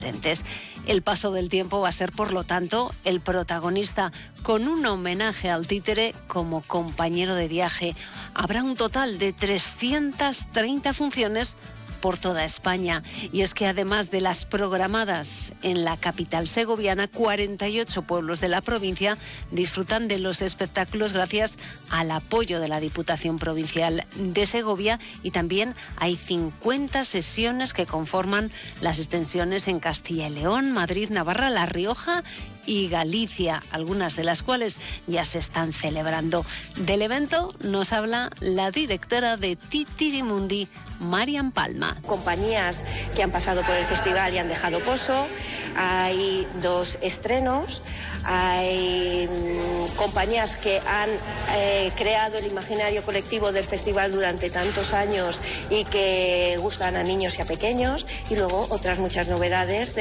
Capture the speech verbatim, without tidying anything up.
El paso del tiempo va a ser, por lo tanto, el protagonista, con un homenaje al títere como compañero de viaje. Habrá un total de trescientas treinta funciones por toda España. Y es que además de las programadas en la capital segoviana, cuarenta y ocho pueblos de la provincia disfrutan de los espectáculos gracias al apoyo de la Diputación Provincial de Segovia, y también hay cincuenta sesiones que conforman las extensiones en Castilla y León, Madrid, Navarra, La Rioja y Galicia, algunas de las cuales ya se están celebrando. Del evento nos habla la directora de Titirimundi, Marian Palma. Compañías que han pasado por el festival y han dejado pozo, hay dos estrenos, hay mmm, compañías que han eh, creado el imaginario colectivo del festival durante tantos años y que gustan a niños y a pequeños, y luego otras muchas novedades de